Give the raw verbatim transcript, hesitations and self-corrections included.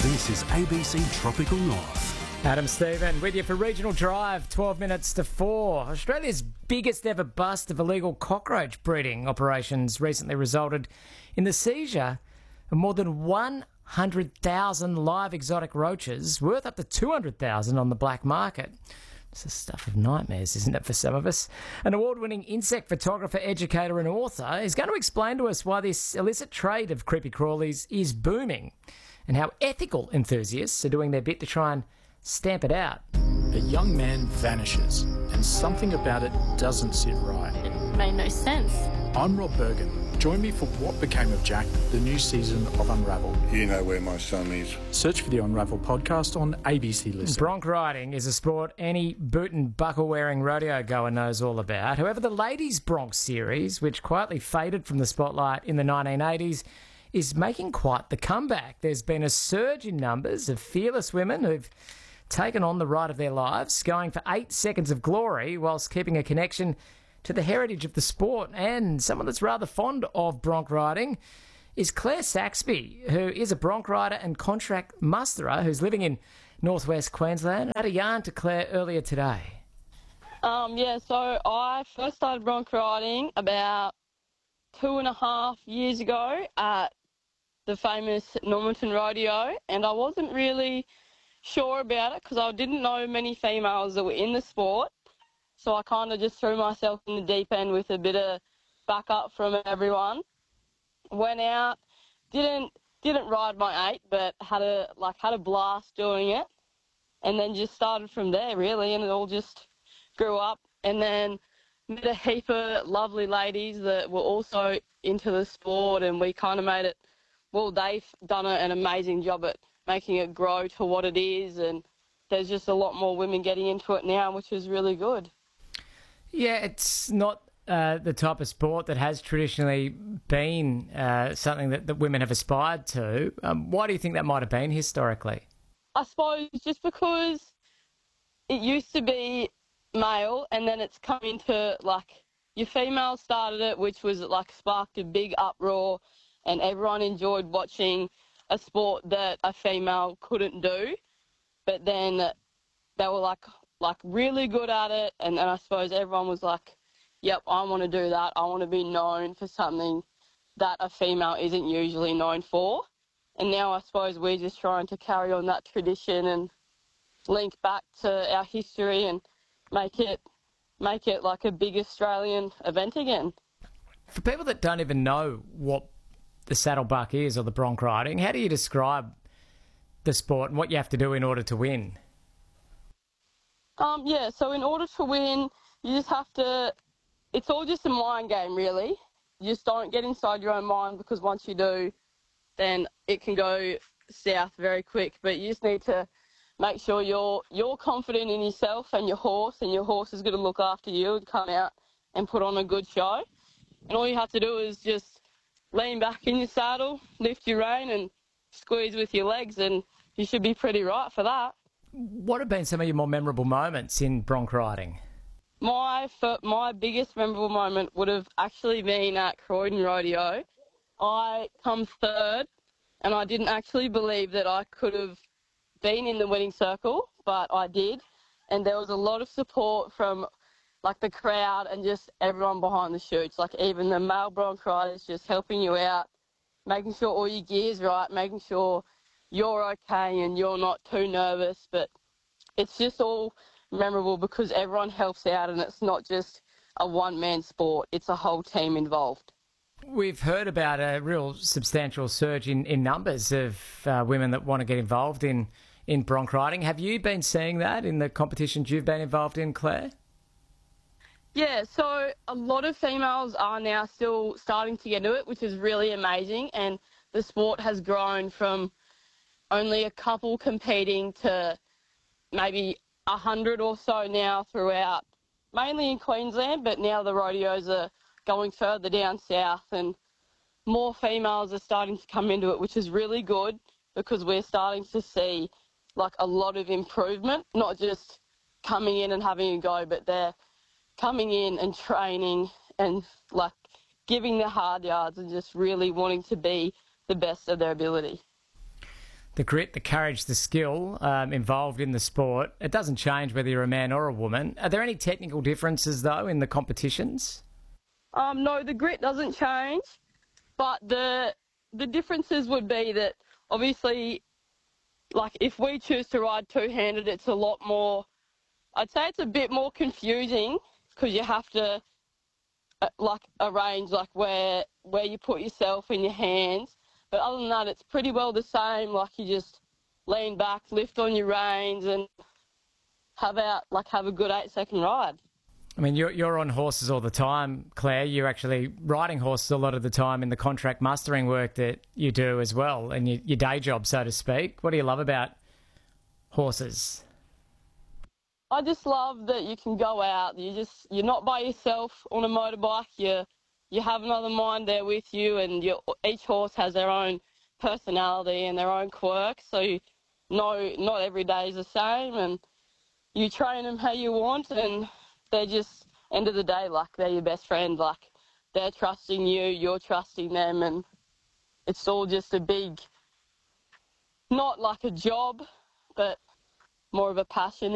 This is A B C Tropical North. Adam Stephen with you for Regional Drive, twelve minutes to four. Australia's biggest ever bust of illegal cockroach breeding operations recently resulted in the seizure of more than one hundred thousand live exotic roaches, worth up to two hundred thousand on the black market. It's the stuff of nightmares, isn't it, for some of us? An award-winning insect photographer, educator and author is going to explain to us why this illicit trade of creepy crawlies is booming and how ethical enthusiasts are doing their bit to try and stamp it out. A young man vanishes, and something about it doesn't sit right. It made no sense. I'm Rob Bergen. Join me for What Became of Jack, the new season of Unravel. You know where my son is. Search for the Unravel podcast on A B C Listen. Bronc riding is a sport any boot and buckle-wearing rodeo goer knows all about. However, the Ladies Bronc series, which quietly faded from the spotlight in the nineteen eighties, is making quite the comeback. There's been a surge in numbers of fearless women who've taken on the ride of their lives, going for eight seconds of glory whilst keeping a connection to the heritage of the sport. And someone that's rather fond of bronc riding is Claire Saxby, who is a bronc rider and contract musterer who's living in northwest Queensland. I had a yarn to Claire earlier today. Um, yeah, so I first started bronc riding about two and a half years ago at the famous Normanton Rodeo, and I wasn't really sure about it because I didn't know many females that were in the sport. So I kind of just threw myself in the deep end with a bit of backup from everyone. Went out, didn't didn't ride my eight, but had a like had a blast doing it, and then just started from there really, and it all just grew up. And then met a heap of lovely ladies that were also into the sport, and we kind of made it. Well, they've done an amazing job at making it grow to what it is, and there's just a lot more women getting into it now, which is really good. Yeah, it's not uh, the type of sport that has traditionally been uh, something that, that women have aspired to. Um, why do you think that might have been historically? I suppose just because it used to be male, and then it's come into, like, your female started it, which was, like, sparked a big uproar, and everyone enjoyed watching a sport that a female couldn't do. But then they were, like, like really good at it, and then I suppose everyone was like, yep, I want to do that. I want to be known for something that a female isn't usually known for. And now I suppose we're just trying to carry on that tradition and link back to our history and make it make it like a big Australian event again. For people that don't even know what the saddlebuck is or the bronc riding, how do you describe the sport and what you have to do in order to win? Um, yeah, so in order to win, you just have to, it's all just a mind game, really. You just don't get inside your own mind, because once you do, then it can go south very quick. But you just need to make sure you're you're confident in yourself and your horse, and your horse is going to look after you and come out and put on a good show. And all you have to do is just lean back in your saddle, lift your rein and squeeze with your legs, and you should be pretty right for that. What have been some of your more memorable moments in bronc riding? My my biggest memorable moment would have actually been at Croydon Rodeo. I come third, and I didn't actually believe that I could have been in the winning circle, but I did. And there was a lot of support from like the crowd and just everyone behind the chutes, like even the male bronc riders just helping you out, making sure all your gear's right, making sure you're okay and you're not too nervous. But it's just all memorable because everyone helps out, and it's not just a one-man sport, it's a whole team involved. We've heard about a real substantial surge in, in numbers of uh, women that want to get involved in, in bronc riding. Have you been seeing that in the competitions you've been involved in, Claire? Yeah, so a lot of females are now still starting to get into it, which is really amazing, and the sport has grown from only a couple competing to maybe a hundred or so now throughout, mainly in Queensland, but now the rodeos are going further down south and more females are starting to come into it, which is really good because we're starting to see like a lot of improvement, not just coming in and having a go, but they're coming in and training and like giving their hard yards and just really wanting to be the best of their ability. the grit, the courage, the skill um, involved in the sport. It doesn't change whether you're a man or a woman. Are there any technical differences, though, in the competitions? Um, no, the grit doesn't change, but the the differences would be that obviously, like if we choose to ride two-handed, it's a lot more, I'd say it's a bit more confusing because you have to uh, like arrange like where where you put yourself in your hands. But other than that, it's pretty well the same. Like you just lean back, lift on your reins, and have out like have a good eight-second ride. I mean, you're you're on horses all the time, Claire. You're actually riding horses a lot of the time in the contract mustering work that you do as well, and your, your day job, so to speak. What do you love about horses? I just love that you can go out. You just you're not by yourself on a motorbike. You you have another mind there with you, and you, each horse has their own personality and their own quirks. So you know, not every day is the same, and you train them how you want, and they're just end of the day like they're your best friend. Like they're trusting you, you're trusting them, and it's all just a big, not like a job, but more of a passion.